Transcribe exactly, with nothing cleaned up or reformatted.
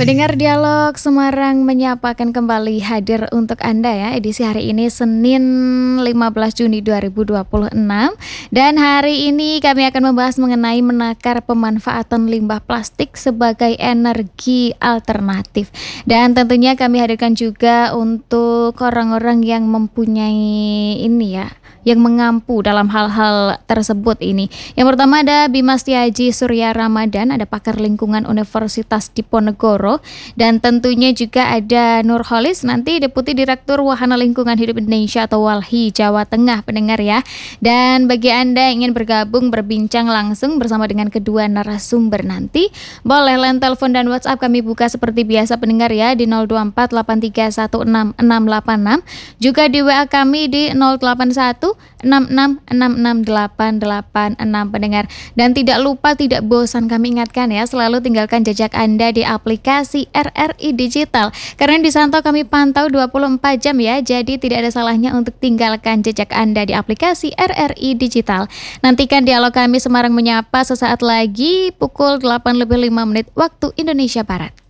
Pendengar Dialog Semarang Menyapa akan kembali hadir untuk Anda ya. Edisi hari ini Senin lima belas Juni dua ribu dua puluh enam. Dan hari ini kami akan membahas mengenai menakar pemanfaatan limbah plastik sebagai energi alternatif. Dan tentunya kami hadirkan juga untuk orang-orang yang mempunyai ini ya, yang mengampu dalam hal-hal tersebut ini. Yang pertama ada Bima Setiaji Surya Ramadan, ada pakar lingkungan Universitas Diponegoro, dan tentunya juga ada Nurholis, nanti Deputi Direktur Wahana Lingkungan Hidup Indonesia atau WALHI Jawa Tengah, pendengar ya. Dan bagi Anda yang ingin bergabung berbincang langsung bersama dengan kedua narasumber nanti, boleh line telepon dan WhatsApp kami buka seperti biasa pendengar ya di nol dua empat delapan tiga satu enam enam delapan enam, juga di W A kami di nol delapan satu enam enam enam enam delapan delapan enam pendengar. Dan tidak lupa, tidak bosan kami ingatkan ya, selalu tinggalkan jejak Anda di aplikasi R R I Digital, karena di sana kami pantau dua puluh empat jam ya, jadi tidak ada salahnya untuk tinggalkan jejak Anda di aplikasi R R I Digital. Nantikan dialog kami Semarang Menyapa sesaat lagi pukul delapan lebih lima menit waktu Indonesia Barat.